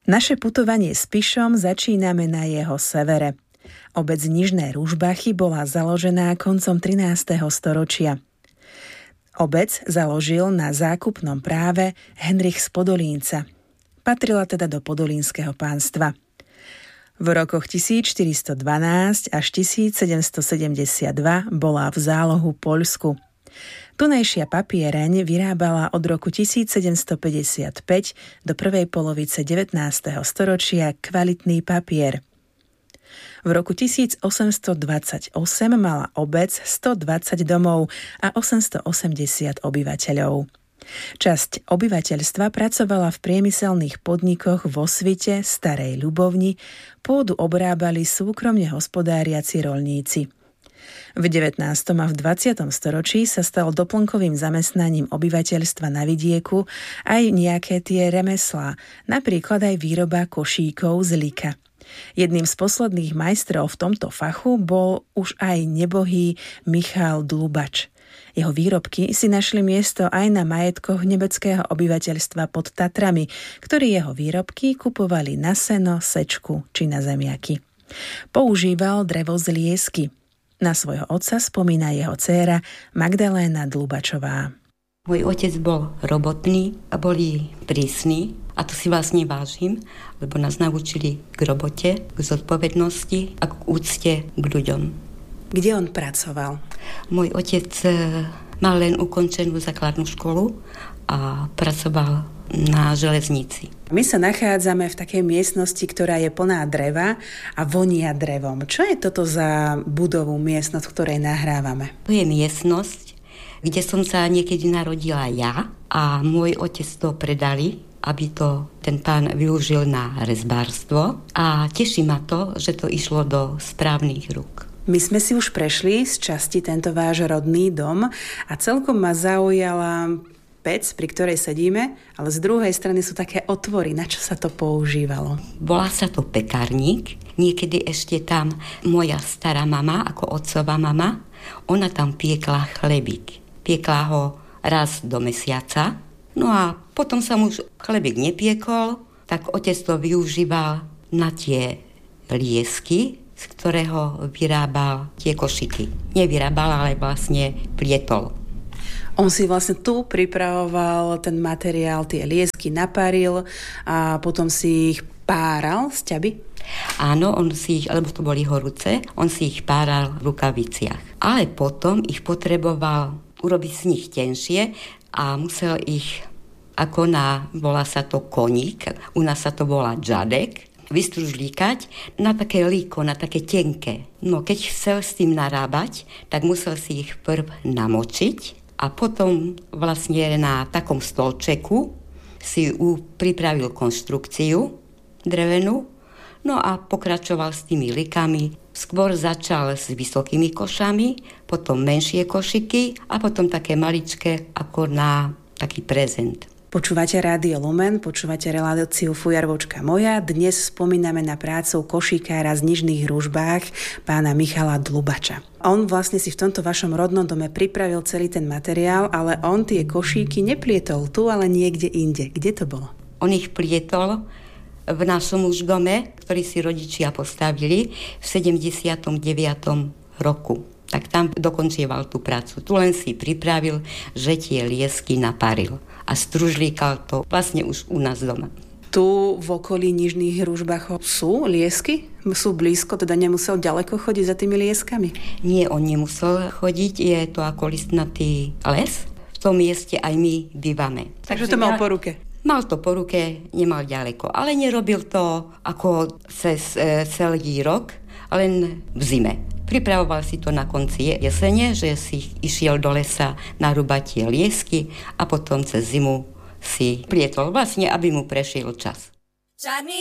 Naše putovanie s Pišom začíname na jeho severe. Obec Nižné Ružbachy bola založená koncom 13. storočia. Obec založil na zákupnom práve Henrich z Podolínca. Patrila teda do podolínskeho pánstva. V rokoch 1412 až 1772 bola v zálohu Poľsku. Tunajšia papiereň vyrábala od roku 1755 do prvej polovice 19. storočia kvalitný papier. V roku 1828 mala obec 120 domov a 880 obyvateľov. Časť obyvateľstva pracovala v priemyselných podnikoch vo Svite, Starej Ľubovni, pôdu obrábali súkromne hospodáriaci roľníci. V 19. a v 20. storočí sa stalo doplnkovým zamestnaním obyvateľstva na vidieku aj nejaké tie remeslá, napríklad aj výroba košíkov z lika. Jedným z posledných majstrov v tomto fachu bol už aj nebohý Michal Dlubač. Jeho výrobky si našli miesto aj na majetkoch nebeckého obyvateľstva pod Tatrami, ktorí jeho výrobky kupovali na seno, sečku či na zemiaky. Používal drevo z liesky. Na svojho otca spomína jeho dcéra Magdaléna Dlubačová. Môj otec bol robotný a boli prísny a to si vlastne vážim, lebo nás naučili k robote, k zodpovednosti a k úcte k ľuďom. Kde on pracoval? Môj otec mal len ukončenú základnú školu a pracoval na železnici. My sa nachádzame v takej miestnosti, ktorá je plná dreva a vonia drevom. Čo je toto za budovu, miestnosť, v ktorej nahrávame? To je miestnosť, kde som sa niekedy narodila ja a môj otec to predali, aby to ten pán využil na rezbárstvo a teší ma to, že to išlo do správnych rúk. My sme si už prešli z časti tento váš rodný dom a celkom ma zaujala pec, pri ktorej sedíme, ale z druhej strany sú také otvory. Na čo sa to používalo? Volá sa to pekárnik. Niekedy ešte tam moja stará mama, ako otcová mama, ona tam piekla chlebík. Piekla ho raz do mesiaca. No a potom sa mu chlebík nepiekol, tak otec to využíval na tie liesky, z ktorého vyrábal tie košiky. Nevyrábal, ale vlastne plietol. On si vlastne tu pripravoval ten materiál, tie liesky naparil a potom si ich páral z ťaby? Áno, on si ich, lebo to boli horúce, on si ich páral v rukaviciach. Ale potom ich potreboval urobiť z nich tenšie a musel ich, volá sa to koník, u nás sa to volá džadek, vystružlíkať na také líko, na také tenké. No keď chcel s tým narábať, tak musel si ich prv namočiť a potom vlastne na takom stolčeku si pripravil konštrukciu drevenú, no a pokračoval s tými líkami. Skôr začal s vysokými košami, potom menšie košiky a potom také maličké ako na taký prezent. Počúvate Rádio Lumen, počúvate reláciu Fujarvočka moja. Dnes spomíname na prácu košíkára z Nižných Ružbách, pána Michala Dlubača. On vlastne si v tomto vašom rodnom dome pripravil celý ten materiál, ale on tie košíky neplietol tu, ale niekde inde. Kde to bolo? On ich plietol v našom už dome, ktorý si rodičia postavili v 79. roku. Tak tam dokončieval tú prácu. Tu len si pripravil, že tie liesky naparil a stružlíkal to vlastne už u nás doma. Tu v okolí Nižných Ružbachov sú liesky? Sú blízko, teda nemusel ďaleko chodiť za tými lieskami? Nie, on nemusel chodiť, je to ako listnatý les. V tom mieste aj my bývame. Takže to mal po ruke? Mal to po ruke, nemal ďaleko, ale nerobil to ako cez celý rok, len v zime. Pripravoval si to na konci jesene, že si išiel do lesa narúbať tie liesky a potom cez zimu si plietol vlastne, aby mu prešiel čas.